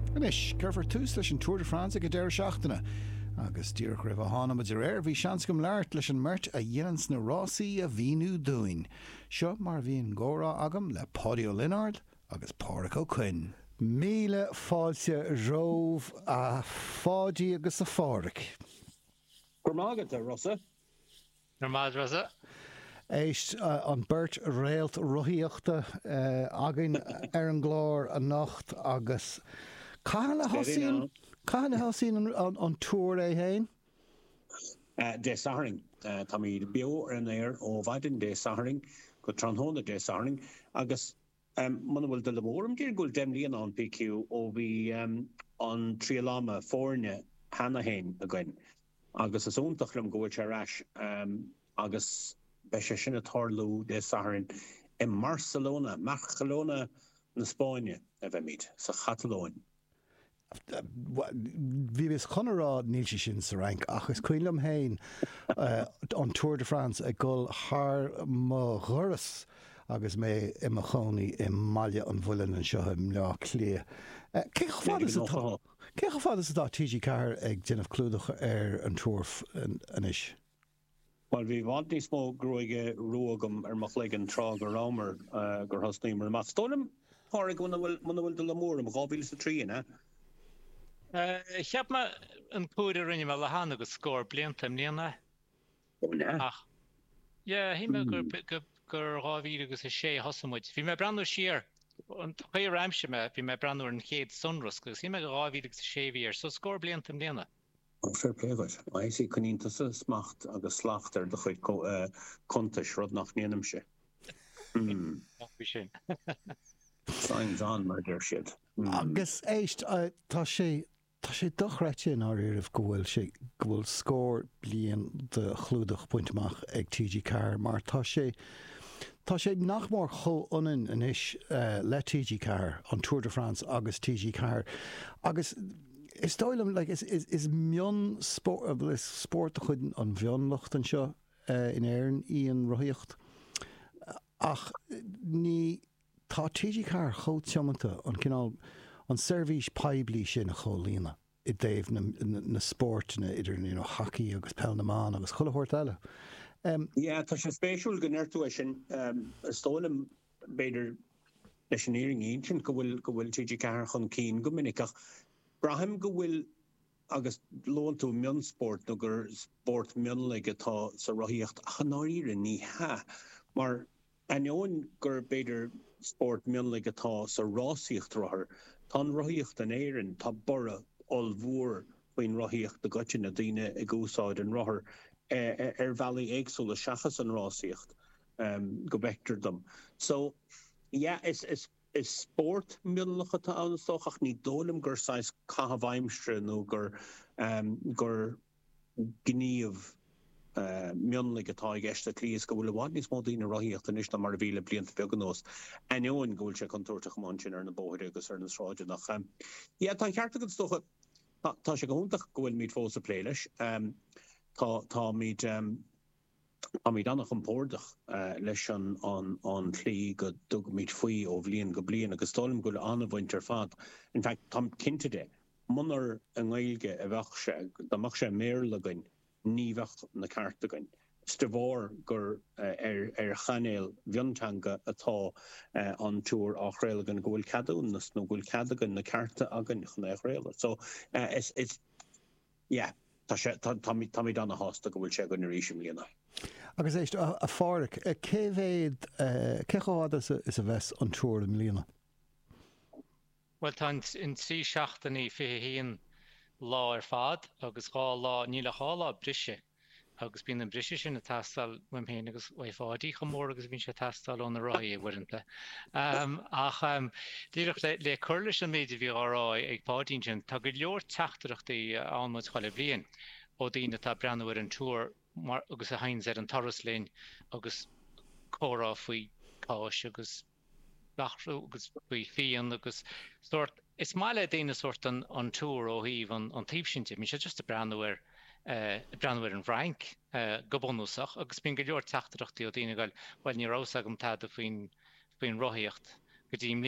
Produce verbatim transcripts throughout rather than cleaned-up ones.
Anis, gurfar tús leis an Tour de France ag a deir seachtainna. Agus díoch raibh a hána muid ar air, bhí seans gom leart leis an mert a dhéanans na Rásaí a bhíú dúin. Seo mar bhíon górá agam le Pádraig Ó Lionard agus Pádraig Ó Quinn. Míle fáilte rómh a fáidí agus a fáric. Gormágad a Rosa. Normáid Rosa. Éist uh, an beirt réalt rothíochta uh, agin ar an glár a nacht agus Cána hasín Cána hasín an, an, an túr é héin? Uh, de Saharing. Uh, tá mí bio ar an éir ó bhaidin de Saharing, go tranhóna de Saharing, agus um, man bhfuil de lebórum dír gúil demlíon an P Q ó bhí um, an tríalama fórne hana héin a gin. Agus is óntach lim goil se rais, um, agus Beshe sinna tarlú de Saharin in Barcelona, Barcelona na Spáine a bheith míid, sa Catalóin. Bhí is chunará níl sé sin sa rank, ach is cuilam héin uh, an Tour de France a gul haar má ghuras agus mé i mo chónaí i maiile an bhuilean an seo im le clia. Cé go fád is atá T G Car ag déanamh clúdach ar an Tour anis? Well, vi want ní smó groige ruagam ar mach legan trá go rámer uh, gur hosnímer. Ma stolum pára gona bhfuil de lamór am gábíl sa trí, ne? Ich heb me an púra rinne me le hána go scór blianta am líana. Ó, ne? Ach, ja, hí me gur gur ráhí agus a sé hosamúid. Bhí me brandú siar, an chuir raimse me, bhí me brandú an chéad sunras, gus hí me go ráhí agus a sé bhíar, so scór blianta am líana. Oh, fair play goid. I see connínta sa smacht agus slachter de chuid uh, contas rud nach níanam se. Mm. sin. Signs on mar der siad. Mm. Agus éist uh, tá sé tá sé dochreite in áir ah gohfuil sé gohfuil scór blian de chlúdach pointach ag T G Car, mar tá sé Tá sé nach mór cho unan inis uh, le T G Car an Tour de France agus T G Car agus is stoilm like is is is mion sport is sport chuden an bhionlacht an seo uh, in éireann íon rothíocht ach ní tá T G Car chó teamanta an cinál an service peibli sin a cholína i dtaobh na, na, na sport na idir you know, hockey agus pelnaán agus chulahort eile. Um, yeah, tá sé spéisiúil go neirtú sin um, stoilm beidir leis an éiring íon go bhfuil go bhfuil T G Car chun cín go minic ach Brahim go bhfuil agus lóntú mion sport no gur sport mionlaige tá sa rothíocht chanáíre ní ha. Mar anion gur beidir sport mionlaige tá sa rásaíocht rothir, tá rothíocht an éireann tá bora olmhór faoin rothíocht de gotin na daoine i gúsáid an rothir ar bhealaí éagsúla seachas an rásaíocht um, go beictir dom. So, yeah, it's, it's is sport mionlacha tá anstoch ach ní dólam gur sais cahabhaimstre nó gur um, gur gníomh uh, mionlaige tá ag eiste clíos go bhfuil bhaid níos mó daoine rothíocht anis na mar bhíle blianta beagánós. Anion go bhfuil sé contúirteach mantin ar na bóthir agus ar na sráide nach. Um, yeah, tá ceartta go stocha tá sé go húntaach go bhfuil míad fós a pléiles. Um, tá tá míad um, a mi annach an pórdach uh, leis an an an tlí go dug míid faoi ó bblion go blion agus stoilm go anna bhaintear fad. In fact, tam cinnte munar an ghilge a bheach sé damach sé méirlagain ní bheach na cartagain. Stevór gur uh, ar ar chanéil bhiontanga atá uh, an túr á chréilgan go bhfuil cadúnas nó bhfuil cadagan na carta agan chun é chréile. So uh, it's it's yeah. Tá mí dána hásta go bhfuil sé go na ríisiim líana. Agus éist a fáric, cé bhéad, cé chád is a bheits an túir am líana? Well, tá in trí seachtaí fi híon lá ar fad, agus gá lá níla há lá brise, agus bíon an brise sin na tastal bhaim héin agus bhaid fádaí go mór agus bhín sé tastal ón na ráí bhuianta. Um, ach um, díreach le, le chuirlis an méidir bhí árá ag pádín sin, tá go leor teachtarachtaí anmuid chuile blion ó daoine tá breanúir an túr mar agus a hains ar an taras léin agus córá faoi cáis agus lachrú agus faoi fion agus sort is máile daoine sort an, an túr ó híomh an, an tíbsinte, mí sé just a breanúir Uh, breanúir an bhrainc uh, go bonúsach, agus bíon go leor teachtarachtaí ó daoine gail bhil ní rás agam tád a faoin faoin rothíocht go dtí mbliana.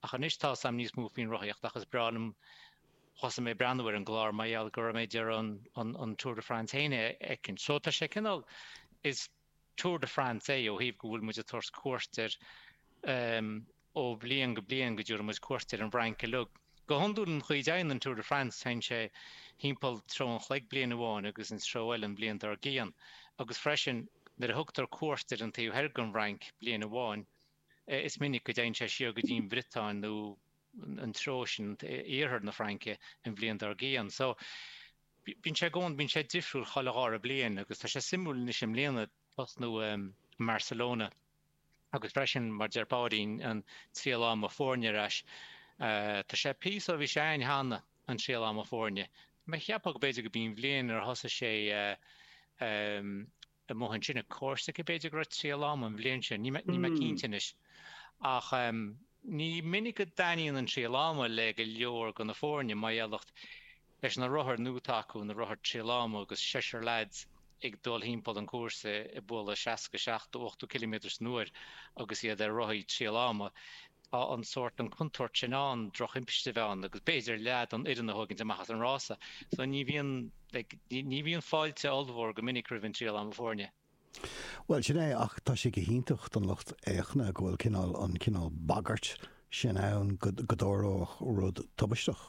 ach an istá sam níos mú fin roiíocht achas branam chos mé brandhar an glár maiall go mé dear an an Tour de France héine ecin. So tá sé cinnal is Tour de France é ó híh go bhfuil muid a tors cuairtear um, ó blian go blian go dúr muid cuairtear an braince lug. Go honú an chuidein an Tour de France hain sé hímpel tro an chleig blian amháin agus an sroil an blian ar géan. Agus freisin na a thugtar cuairtear an taobh hergan brainc blian amháin. Is minic go déin sé siar go dtín Britáin nó an trósin éarthar na Franke an blian ar géan. So bín sé gón bín sé difriúil chaáir a blian agus tá sé simú ní sem léana pas nó um, Barcelona agus freisin mar dearpáín an tríal am a fórne reis. Uh, tá sé pí a bhí sé ein hána an tríal am a fórne. Me cheappa go beidir go bín bblion ar thosa sé uh, um, a móhann sinna cósta go beidir go tríal am an bblion sin, ní me cíntinis. Ach um, ní minic go daíonn an tríal am le go leor go na fórne maialacht leis na rothar nútaú na rothar tríal am agus seisir lads ag dul hímpel an cuasa i bula seiaca seacht ocht kilometers nuair agus iad ar roií tríal am an sort an contort sin an droch impiste bhean agus béidir lead an idir na haginn amachchas an rása. So ní bhíon like, ní bhíon fáilte almhór go minic rih an tríal am fórne. Well sin é ach tá sé go híntacht an lucht éachna gohfuil cinál an cinál bagart sin ann godóch rud tubisteach.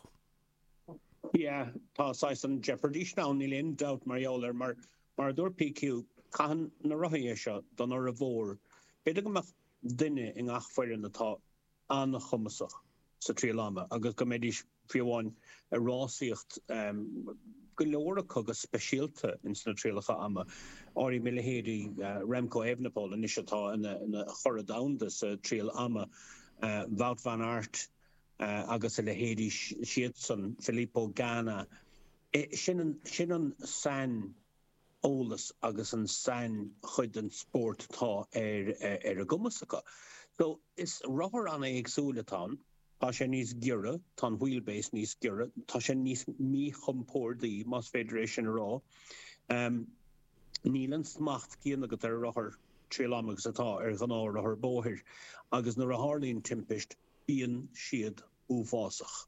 Ja, tá sais an Jeopardy ná ní léon dat marler mar mar dúir P Q caihan na roií seo don ar a bhór. Beidir go duine in achfuir natá an chumasach sa tríal ama agus go méidir fiomháin a rásaíocht um, go leorach agus speisialta in sna tríalacha ama. Áirí millihéirí uh, Remco Evenepoel in isitá in a chora damda sa tríal ama uh, Wout van Aert uh, agus a lehéirí siad san Filippo Ganna. E, sin an san ólas agus an san chuid an sport tá ar, ar a gomasacha. So is rothar anna agsúlatán, tá sé níos gira, tá wheelbase níos gira, tá sé níos mí chumpóirdaí más Federation rá. Um, Nílan smacht cían agat ar rothar tríal am agus atá ar gan áir rothar bóthir, agus na rathirlíonn timpist bíonn siad uásach.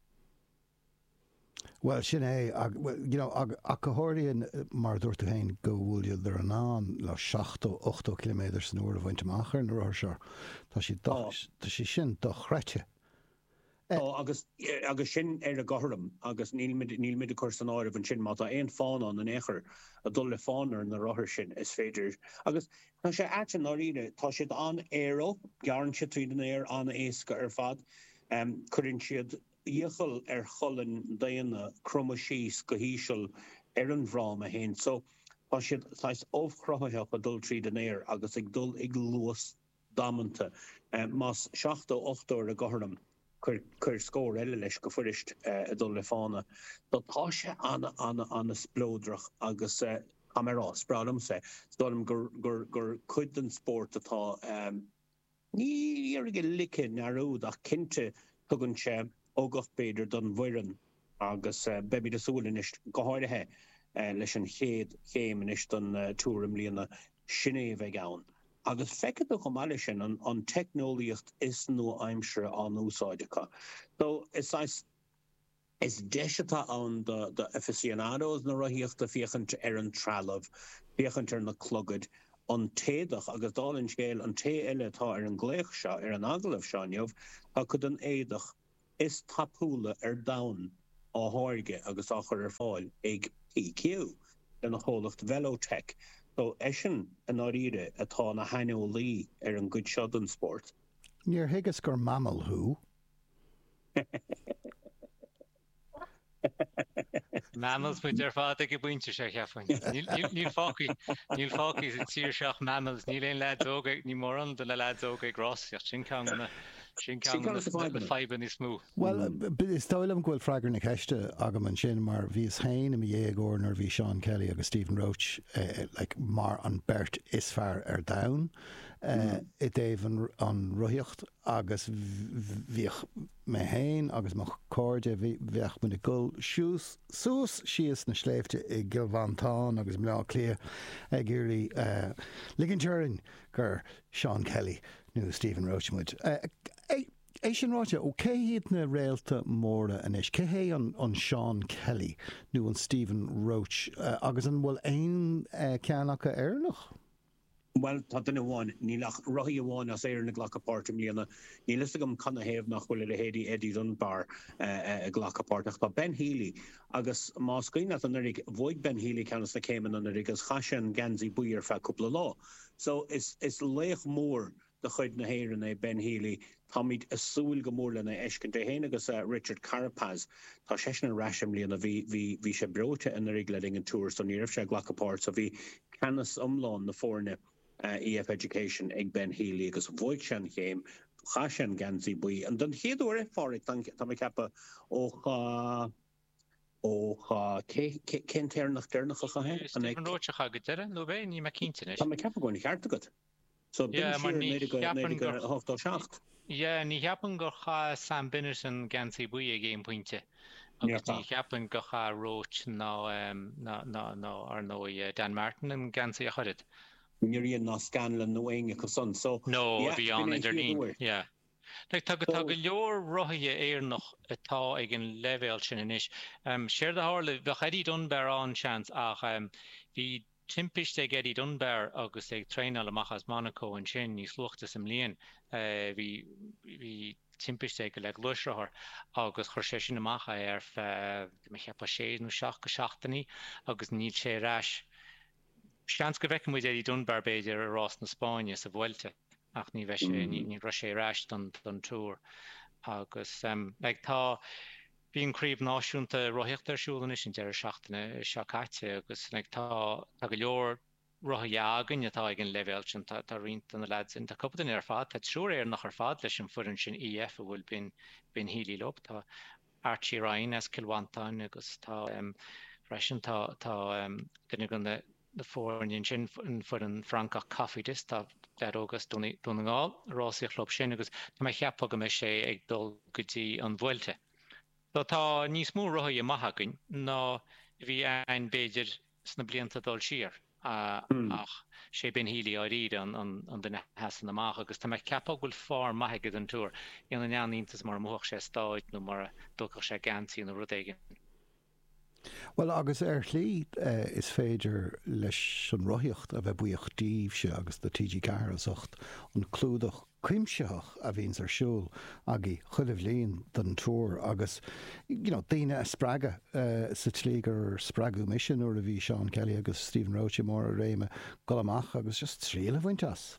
Well sin é ag, well, you know, ag, ag go háiríonn mar dúirt tú hain go bhfuil ar an an le seacht ó ocht kilometers an uair a bhaint amachar an roir seo. Tá sí tá sí sin do chreite. Oh, agus agus sin ar a goharm agus níl mid a chuir san áir an sin má tá éon fáin an an éair a dul le fánar na rothir sin is féidir. Agus tá sé aitin á riine tá siad an éó gearan si tríd an éir an éasca ar fad um, chuann siad íochail ar cholann daana cruma síos go híisiil ar an bhrám a héin. So tá siad táis óhchroitheach a dul tríd an éir agus ag dul ag luas damananta um, más seacht ó ocht uair a goharm. Cur scór eile leis go fuirist uh, a dul le fána. Tá tá sé anna anna anna splódrach agus uh, camerá sprálam sé. Stom gur gur gur cuid an sport atá um, ní ar go licin arúd ach cinnte tugann sé ógach beidir don bhuiran agus uh, bebi de súlin is go háirithe uh, leis an chéad chéim is don uh, túrim líana sinné bheith ann. Agus feice do gomáile sin an, an technoliacht is nó aimsere an úsáidecha. So is is deisitá an de, de aficionados na roiíochtta fiachant ar an trallah, fiachant ar na clogad, an téadach agus dálinn scéil an té eile tá ar an gléich seo ar an aglah seaniuh, a chud an éadach is tapúla ar dain á háirge agus achar ar fáil ag P Q den na hólacht Velotech. So eisian an áíre atá na haineo lí ar an good shot an sport. Níor higus gur mammal hu. Mammals mu ar fád ag buinte sé cheaffain. Níl fáci níl fáci tíir seach mammals, níl éon ledóga ní mór an de le ledóga grosíocht sin cána sin cána feiban is smú. Well, is táilm ghfuil freigar na ceiste agam an sin mar bhís hain am dhégóir nar bhí Sean Kelly agus Stephen Roach uh, like, mar an bert is fear ar dain. Uh, mm. I déh an, an roiocht agus bhíoch mé hain agus mo cóide bhíoch mu gul siús sús sios na sléifte i gilbhantáin agus mlá clia ag gurí uh, ligintearin gur Sean Kelly nó Stephen Roach muid. Uh, É sin ráte ó cé hiad na réalta móra inis, cé hé an Sean Kelly nó an Stephen Roach uh, agus an bhfuil aon uh, ceannacha airnach? Well, tá duna bháin, nílach roií bháin as éar na ghlachapáirt mlíana, nílas agam canna héamh nach bhfuil le héadí Eddie Dunbar a ghlachapáirt ach tá Ben Healy agus más cuoine an rig bhid Ben Healy ceannas na céimean an rig as chaise gansaí buíar fe cúpla lá. So is is léich mór de chuid na héireann é Ben Healy tá míid a súil go mór lena eiscin de héana agus uh, Richard Carapaz tá sé na raisiim líana bhí bhí bhí sé breote in rig le an túr so níirh sé ghlachapáirt so bhí ceannas umláin na fórne Uh, E F Education ag Ben Healy agus bhoig sean chéim cha sean gansaí buí an don chéadú é fáric tá mé cepa ó ó cén téarnach dearnach a chahe an róte cha go deire nó bhéh ní me cinnte Tá mé cepa goin cheart agad so hochtá seacht Ja ní heapan go cha Sam Binnerson gansaí buí a géim pointe agus ní heapan go cha Roach ná ná ar nó Dan Martin an gansaí a chuid Níiríonn ná Scanlon nó éige go son so No bhí an idirlín yeah. Like, tá go leor rothaithe éarnach atá ag an levéil sin inis. Um, Séir de hála bheith Eddie Dunbar an seans ach um, bhí timpiste ag Eddie Dunbar agus ag tréinál amachchas Monaco an sin níos luachta sem líon uh, bhí bhí timpiste go le luisrethir agus chuir sé sin amachcha ar fe me cheappa sé nó seach go seachtaí agus níl sé ráis. Seans go bheice muid Eddie Dunbar beidir a rás na Spáine sa bhfuilte ach ní bheith sé ní ra sé ráis don túr agus ag tá bhíon críomh náisiúnta roiíochttarsúlan is sin dear seachtainna seacaite agus ag tá go leor rothaí agan atá ag an levéil sin tá rianta na lads in tá cuptain ar fad tá siúr ar nach ar fad leis an furann sin E F a bhfuil bin bin Healy lob tá Archie Ryan as Kilwantain agus tá freisin tá tá duine gan the foreign sin for an Frankach coffee dis tá lerógus dúnaáil Rossi club sin agus tá mé cheappa go me sé ag dul gotí an bhfuilte. Tá tá níos mú rothaí maithagainn ná bhí ein béidir sna blianta dul siar ach sé Ben Healy á ríd an an den hesan amach agus tá mé ceappa bhfuil fár maithagad an túr in an neaníntas mar mthach sé stáid nó mar dulcha sé gansaí nó rud éigen. Well agus ar chlí uh, is féidir leis an roiíocht a bheith buíocht díomh se agus de T G Carasocht an clúdach cuimseach a bhíns ar siúl agé chuileh líon den túr agus you know, daine a sppraga uh, sa tlígur sppragu mission or a bhí Sean Kelly agus Stephen Roach mór a réime go amach agus just tríle bhaintas.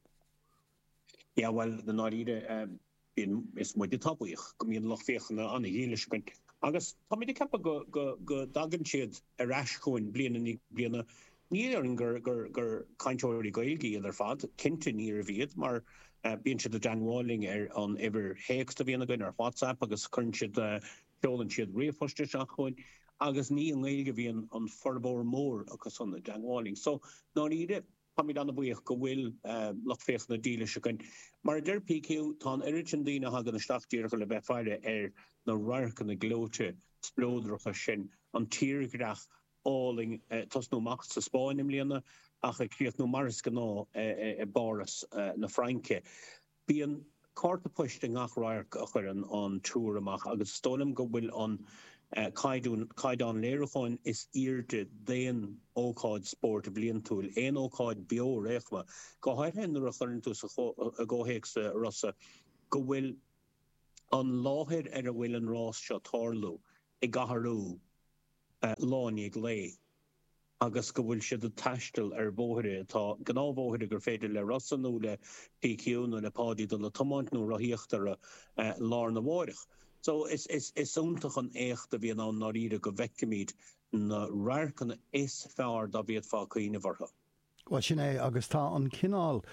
Ja well den náíide um, is muid de tapíoch go íon loch féchanna anna héile goin. Agus tá mé cepa go go go dagan siad a rascóin bliana ní bliana ní an gur gur gur caiinteoirí gailgaí ar fad cinnte ní ar bhíad mar bíonn siad a Dan Walling ar an idir héachsta bhíonna goin ar WhatsApp agus chun siad teolann siad riomhfoiste seachchoin agus ní an gailge bhíon an forbór mór agus an Dan Walling. So ná ide tá mí anna buíoch go bhfuil lech féchna díle se goin. Mar a deir P Q tá iritin dína hagan na staachtíir go le bheith feire ar na raircan na glóte splódracha sin an tíirgrach áling tas nó macht sa Spáin im líana ach a críoch nó maris gná e baras na Franke. Bí an carta puiste ngach rair a chuir an túr amach agus stólam go bhfuil an Caidún Caidán léireáin is irde déan ócáid sport a blion túil éon ócáid bio réchma go háir hen a chuann tú a ggóhéic sa Rossa go bhfuil an láthir ar a bhfuil an rás seo tárlú i gcatharú láine ag lé agus go bhfuil siad a taistil ar bóthire tá gná bóthire gur féidir le Rossa nó le P Q nó le pádí do le tomáint nó roiíochttar lár na bhárich. So is is is úntach an écht a bhí an náíre go bhecimíd na raircan is fearr da bhíad fá chuoine bhartha. Well sin é agus tá an cinál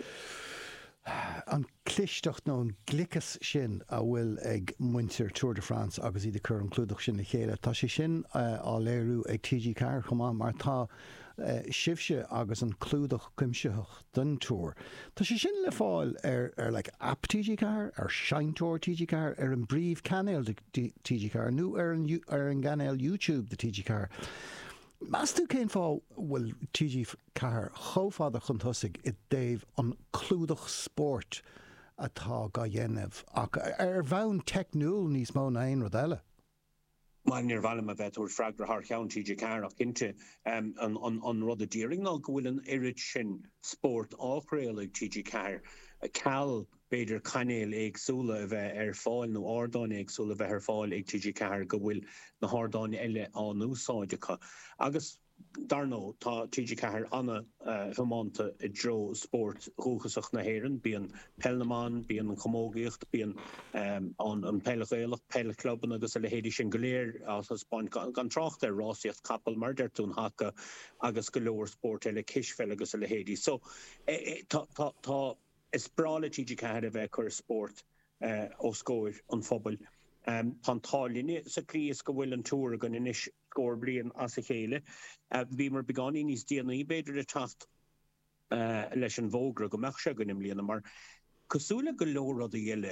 an clisteach nó an glicas sin a bhfuil ag muintir Tour de France agus iad chur an clúdach sin na chéile. Tá sé sin á léirú ag T G Car chumá mar tá Uh, sibse agus an clúdach cuimseach den túr. Tá sé sin le fáil ar ar like, app T G Car, ar Sheintor T G Car, ar an bríomh canal de T G Car, nó ar an, ar an ganal YouTube de T G Car. Mas tú cén fá bhfuil T G Car chófáda chun thosaigh i dtéobh an clúdach sport atá ga dhéanamh ach ar bhain technúil níos mó na aon rud eile. Mar níor bhela a bheith úr freigra th cheann T J Carach inte um, an, an, an rud a díring ná go bhfuil an irid sin sport áchréalaigh T J Carr a cal beidir canéil éagsúla a bheith ar fáil nó ordáin éagsúla a bheith ar fáil ag T J Carr go bhfuil na hádáin eile an úsáidecha. Agus darno tá T J Carr anna humánta i dro sport thuchasach na héireann, bíon Pelnaman, bíon an chomógaíocht, bíon um, an, an Pelagéalach, Pelaclubban agus a le héidir sin goléir as Spáin gan tracht ar rásaíocht capal mar deirtún hacha agus go leor sport eile kisfel agus a le héidir. So eh, eh, tá, tá, tá is brála T J Carr a bheith chuir sport uh, ó scóir an phobal. Um, Pantálinne sa críos go bhfuil an túr gan inis scór blian as a chéile. Uh, Bhí mar beganí níos díanaí beidir a tacht uh, leis an bhógra go meach se gan im líana mar cosúla go leor a dhéile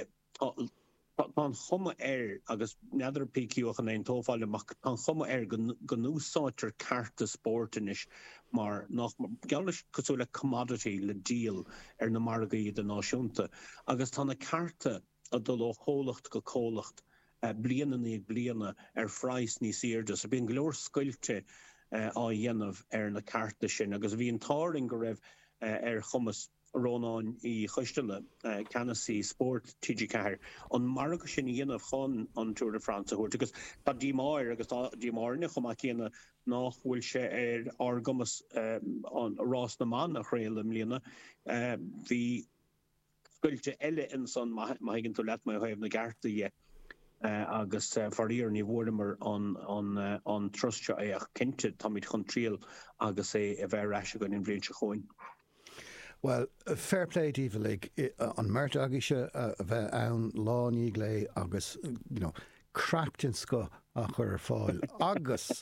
an chuma air agus neidir P Q an ein tófáil amach an chuma air go núsáitir carta sportinis mar nach gealis cosúla commodity le deal ar na margaí den náisiúnta agus tá na carta a dul ó chólacht go chólacht Uh, bliana ní bliana ar freies ní siirde, so bíon glór scoilte uh, á dhéanamh ar na carta sin, agus bhíon táring go raibh uh, ar chumas rónáin í chuistele uh, Canasí sport T J Carr an marga sin dhéanamh chun an Tour de France a thuirt, agus tá dímáir agus dímáirne chumach chéanana nachhfuil sé ar argamas um, an rás na man a chréile mlíana uh, hí scoilte eile in san maigin tú let mai haibh na garta ie. Uh, agus uh, faríir ní bhórmar an, an, uh, an trustse é ach cinnte táid chun tríal agus é a bheith reise gan in bhléin se choin. Well, uh, fair play dífalig uh, an mert agiise uh, a bheith ann lání lé agus you know, craptin sco a chur fáil agus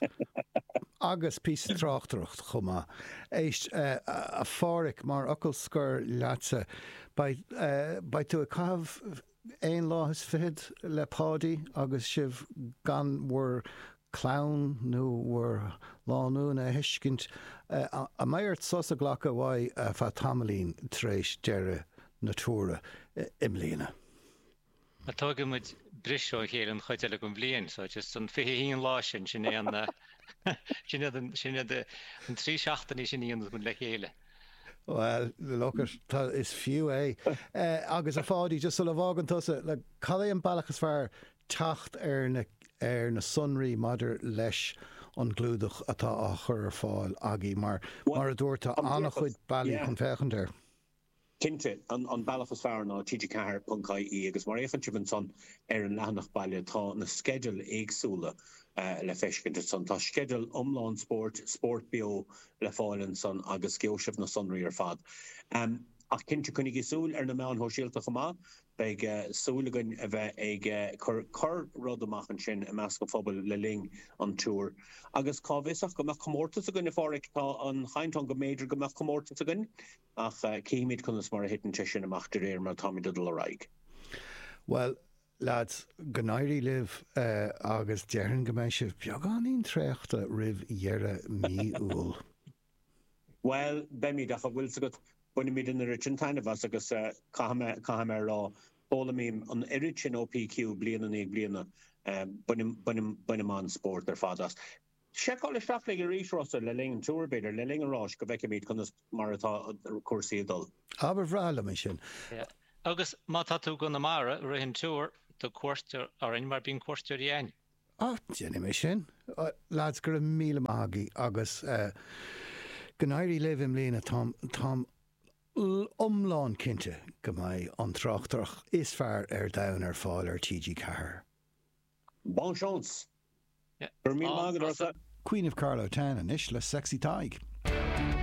agus pí tráchtrucht chumá. Éist uh, a fáric mar ocail scur leatsa by, uh, by tú a cabh ein lá is fid le pádi agus sibh gan war clown nó war láú na hiiscint uh, a mairt sos a ghlacha bhaid uh, fa tamlín trééis deire na túra uh, imlína. A tóga muid brisio chéir an chuiteile go bblion, so just an fihíon lá sin sin é an sin an trí seachtaí sin íon go le chéile. Well, look, is fiú é. Uh, agus a fádi just le bhágan tusa le cadé an bailachas fear tacht ar na, ar na sunraí madidir leis an glúdach atá a chur fáil agé mar mar a dúirta annach chuid bailí chun fechan ir. Kinte an, an bailachas fear ná T J Carr dot I E agus mar échan tibn son ar an lehanach bailile tá na schedule éagsúla Uh, le feiscin son tá schedule omláin sport, sport bio le fáilin son agus geosibh na sunraí ar fad. Um, ach cinnte chunig súil ar na meán hóisialta chumá, beag uh, súlagan a bheith ag uh, chur, chur rud amachchan sin a meas go phobal le ling an túr. Agus cábhésach go meach chomórtas a gunna fáric tá an chaintán go méidir go meach chomórtas a gun, ach uh, cíimiid chunas mar a hitan te sin amach de réir mar táid dul a raig. Well, lads, gannairí liv uh, agus dearan goméisih beagáín tréachta rih dhearra mí úl. Well, bemid a bhfuil sa go bunimid in richin tainna bhas agus cahamar lá bólamím an irid sin ó P Q bliana ag bliana bunimán sport ar fadas. Seáil isteach le rísrosa le ling an túrbeidir le ling arás go bheice míid chun mar atá cuasaí dul. Aber bhrála mé sin. Agus má tá tú go na mara rihin túr do cuairtear ar in mar bíon cuairtear dhéin. Á, déanana mé sin. Lads gur míle mágaí agus gannairí libh im lína tám tám omláin cinnte go mbeidh an tráchtach is fearr ar domhan ar fáil ar T J Carr. Bon chance. Gur míle mágad orsa. Queen of Carlo ten and ish le sexy taig.